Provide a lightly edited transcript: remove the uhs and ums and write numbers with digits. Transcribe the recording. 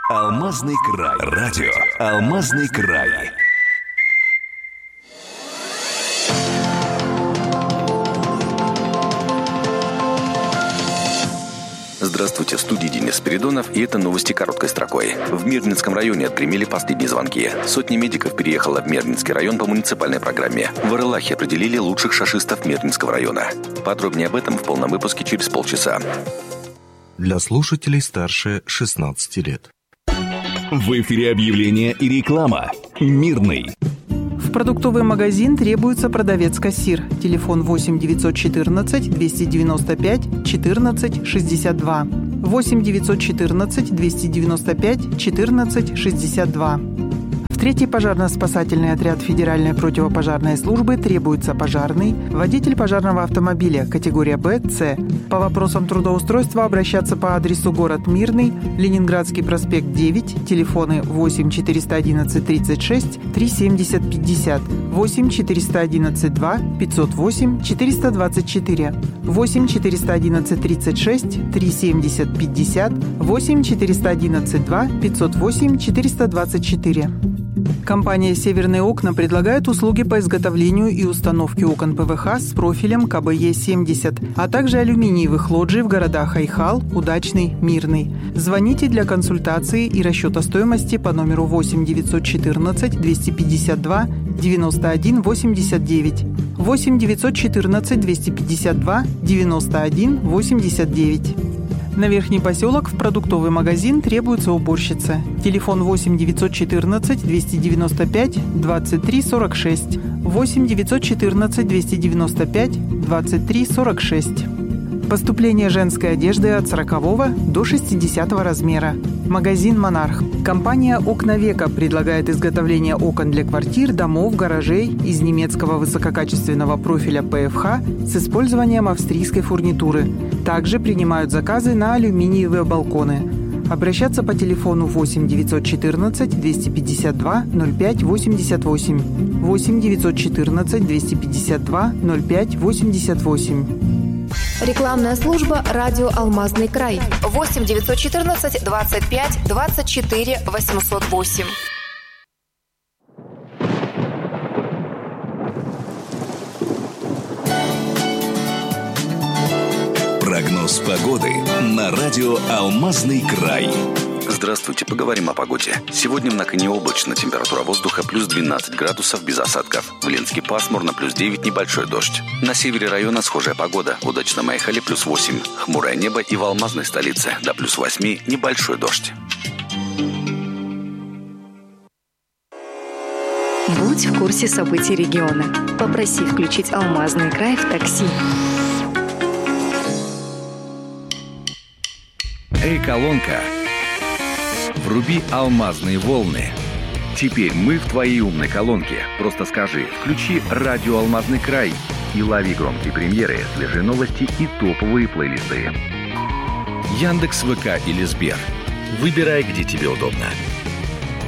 Алмазный край. Радио «Алмазный край». Здравствуйте, в студии Денис Спиридонов, и это новости короткой строкой. В Мирнинском районе отгремели последние звонки. Сотни медиков переехала в Мирнинский район по муниципальной программе. В Арылахе определили лучших шашистов Мирнинского района. Подробнее об этом в полном выпуске через полчаса. Для слушателей старше 16 лет. В эфире объявление и реклама. Мирный. В продуктовый магазин требуется продавец-кассир. Телефон 8 914 295 14 62. 8 914 295 14 62. В 3-й пожарно-спасательный отряд Федеральной противопожарной службы требуется пожарный, водитель пожарного автомобиля категория Б, С. По вопросам трудоустройства обращаться по адресу город Мирный, Ленинградский проспект 9, телефоны 8 411 36 370 50, 8 411 2 508 424, 8 411 36 370 50, 8 411 2 508 424. Компания «Северные окна» предлагает услуги по изготовлению и установке окон ПВХ с профилем КБЕ-70, а также алюминиевых лоджий в городах Айхал, Удачный, Мирный. Звоните для консультации и расчета стоимости по номеру 8 914 252 91 89, 8 914 252 91 89. На Верхний поселок в продуктовый магазин требуется уборщица. Телефон 8 914 295 23 46, 8 914 295 23 46. Поступление женской одежды от 40 до 60 размера. Магазин «Монарх». Компания «Окна века» предлагает изготовление окон для квартир, домов, гаражей из немецкого высококачественного профиля ПФХ с использованием австрийской фурнитуры. Также принимают заказы на алюминиевые балконы. Обращаться по телефону 8 914 252 05 88, 8 914 252 05 88. Рекламная служба «Радио Алмазный край». 8 914 25 24 808. Прогноз погоды на радио «Алмазный край». Здравствуйте, поговорим о погоде. Сегодня в Наконе облачно, температура воздуха плюс 12 градусов без осадков. В Ленске пасмурно, плюс 9, небольшой дождь. На севере района схожая погода. В Удачном Айхале плюс 8, хмурое небо, и в Алмазной столице до плюс 8, небольшой дождь. Будь в курсе событий региона. Попроси включить «Алмазный край» в такси. Эй, колонка! Вруби алмазные волны. Теперь мы в твоей умной колонке. Просто скажи: включи радио «Алмазный край» и лови громкие премьеры, свежие новости и топовые плейлисты. Яндекс, ВК или Сбер. Выбирай, где тебе удобно.